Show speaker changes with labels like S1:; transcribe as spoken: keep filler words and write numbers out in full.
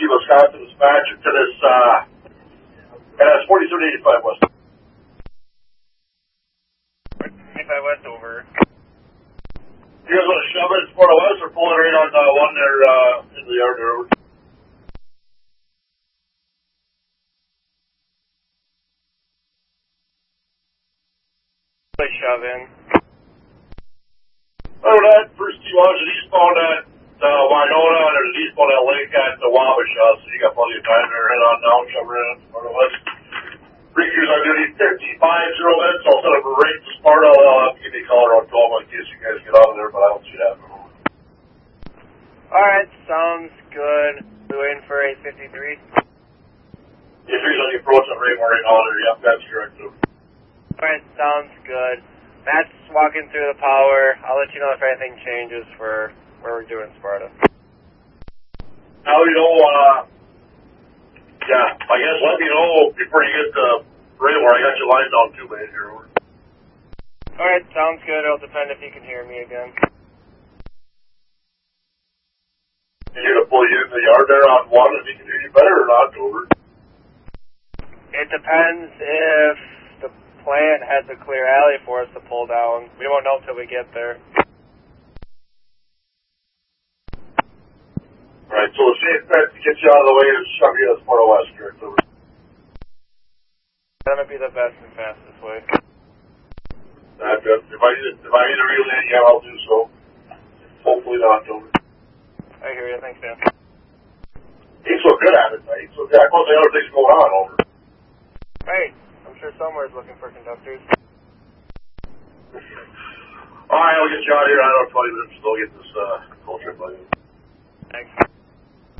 S1: Wisconsin dispatch to this, uh, and that's forty-third eighty-five West.
S2: eighty-five West over.
S1: You guys want to shove it Sparta West or pull it right on uh, one there uh, in the yard there?
S2: Play shove in.
S1: Over that, first two hours at eastbound at uh, Winona, and there's an eastbound at Lake at the Wabash, so you got plenty of time there. Head on down, shove it in Sparta West. Recruiters are going to need fifty-five zero minutes. I'll set up a rate to Sparta. I'll have to give you a call around twelve in case you guys get out of there, but I don't see that.
S2: Alright, sounds good. We're waiting for eight fifty-three.
S1: If he's on the approach on rate right now, there, yep, that's correct too.
S2: Alright, sounds good. Matt's walking through the power. I'll let you know if anything changes for where we're doing Sparta.
S1: Now, you know, uh, yeah, I guess let me know before you get to right where I got your line down too, man, here.
S2: Alright, sounds good. It'll depend if you can hear me again.
S1: You gonna pull you in the yard there on one if he can hear you better or not, over?
S2: It depends if the plant has a clear alley for us to pull down. We won't know until we get there.
S1: Alright, so the safe bet to get you out of the way is shove you to Sparta West, correct, over?
S2: That would be the best and fastest way.
S1: That's good. If I need if I need to relay, yeah, I'll do so. Hopefully not, over.
S2: I hear you. Thanks, man.
S1: He's so good at it, man. He's so good. I suppose the other things going on, over.
S2: Right. I'm sure somewhere's looking for conductors.
S1: Alright, I'll get you out of here. I don't know, twenty minutes to go get this uh, coal trip by you.
S2: Thanks.